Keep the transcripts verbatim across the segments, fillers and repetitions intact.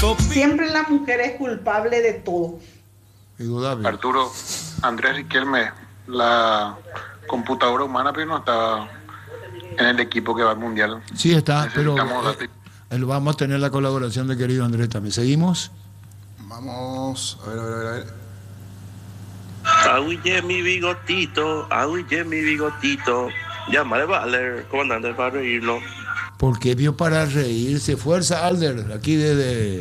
Siempre la mujer es culpable de todo. Indudable. Arturo, Andrés Riquelme, la computadora humana, pero no está en el equipo que va al mundial. Sí está, pero Necesitamos eh, eh, vamos a tener la colaboración de querido Andrés también. ¿Seguimos? Vamos, a ver, a ver, a ver. A ver. Aguille mi bigotito, aguille mi bigotito. Llámale, Valer, comandante, para reírnos. ¿Por qué vio para reírse? Fuerza, Alder, aquí desde...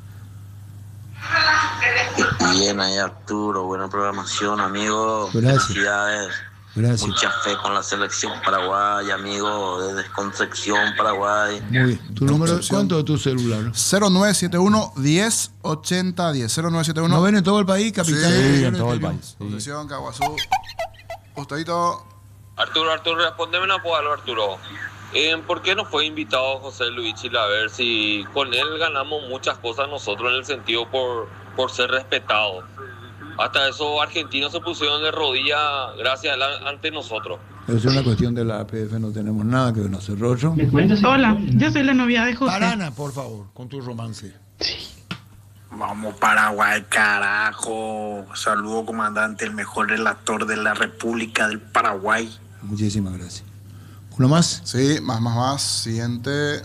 Bien ahí, Arturo, buena programación, amigo. Gracias. Felicidades. Gracias. Mucha fe con la selección paraguaya, amigo, desde Concepción, Paraguay. Muy bien. ¿Tu número, cuánto de tu celular? cero nueve siete uno, diez, ochenta, diez. cero nueve siete uno. ¿No ven en todo el país, capitán? Sí, en todo el país. Concepción, Caguazú. Gustadito. Arturo, Arturo, respóndeme una por algo, Arturo. Eh, ¿Por qué no fue invitado José Luis Chilaver si con él ganamos muchas cosas nosotros en el sentido por, por ser respetados? Hasta eso argentinos se pusieron de rodillas gracias a él ante nosotros. Es una cuestión de la A P F, no tenemos nada que ver, no sé, Rollo. Hola, yo soy la novia de José. Parana, por favor, con tu romance. Vamos Paraguay, carajo. Saludo, comandante, el mejor relator de la República del Paraguay. Muchísimas gracias. ¿Uno más? Sí, más, más, más. Siguiente.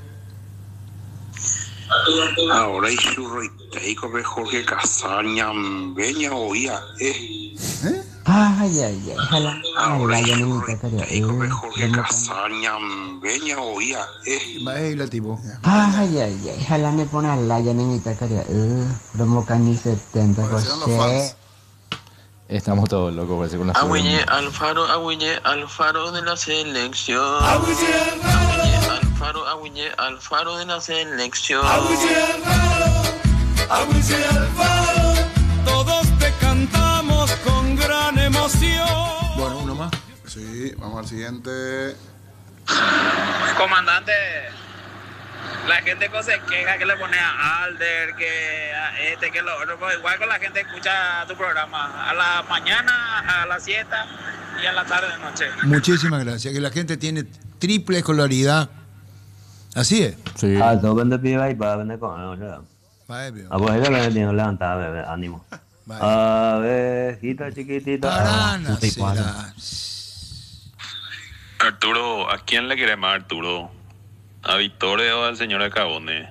Ahora hay churro y teico de Jorge Casaña, Beña oía, eh. ¿Eh? Ay, ay, ay. Ojalá. Ahora hay Ay, churro ya y no teico de me Jorge Casaña, Beña oía, eh. Legislativo. Ay, ay, ay. Ojalá me pone a la ya no me tocaría. Uh, promo cani setenta por Parecían los fans. Estamos todos locos, parece con la Agüille Alfaro, Agüille Alfaro de la selección. Agüille Alfaro, Agüille Alfaro de la selección. Agüille Alfaro, todos te cantamos con gran emoción. Bueno, uno más. Sí, vamos al siguiente. Comandante, la gente que se queja que le pone a Alder, que a este, que lo otro, pues igual con la gente escucha tu programa a la mañana, a la siesta y a la tarde de noche. Muchísimas gracias. Que la gente tiene triple escolaridad. Así es. Sí. Ah, todo vende piba y para vender con algo. Vaya, veo. Ah, pues ella le tiene que levantar, bebé, ánimo. Abejita chiquitita. Parana, Puta y será. Arturo, ¿a quién le querés más, Arturo? ¿A Victoria o al señor de Cabone?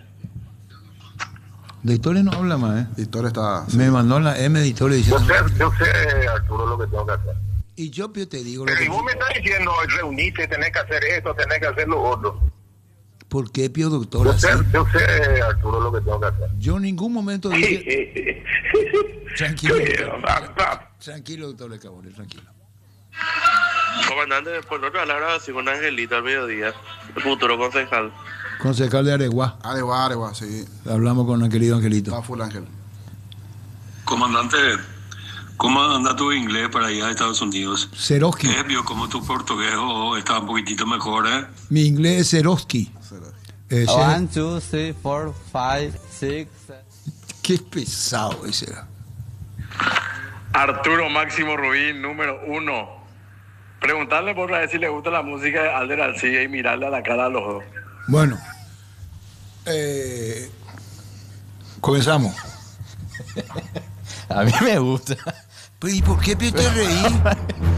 De Historia no habla más, ¿eh? Victoria está. Sí. Me mandó la M de Historia Yo diciendo... sé, yo sé, Arturo, lo que tengo que hacer. Y yo te digo lo Pero que... si vos me estás diciendo, reunite, tenés que hacer esto, tenés que hacer lo otro. ¿Por qué, Pío, doctor? Yo sé, yo sé, Arturo, lo que tengo que hacer. Yo en ningún momento dije... Tranquilo, doctor. Tranquilo, doctor Le Cabone, tranquilo. Comandante, por no hablar así con Angelita al mediodía, el futuro concejal. Concejal de Areguá. Areguá, Areguá, sí. Hablamos con el querido Angelito. Está full Ángel. Comandante, ¿cómo anda tu inglés para allá a Estados Unidos? Seroski. ¿Qué vio como tu portugués oh, está un poquitito mejor, eh? Mi inglés es Seroski. Eh, One, two, three, four, five, six. Qué pesado ese era. Arturo Máximo Rubín, número uno. Preguntarle por ver si le gusta la música de Alder Alcide y mirarle a la cara a los dos. Bueno, eh, comenzamos. A mí me gusta. ¿Y por qué te reí?